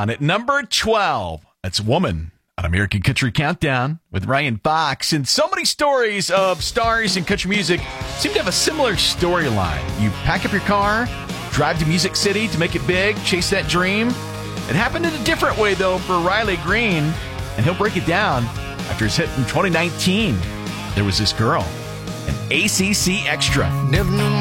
down at number 12. That's Woman on American Country Countdown with Ryan Fox. And so many stories of stars in country music seem to have a similar storyline. You pack up your car, drive to Music City to make it big, chase that dream. It happened in a different way, though, for Riley Green, and he'll break it down after his hit in 2019. There was this girl, an ACC extra. Never knew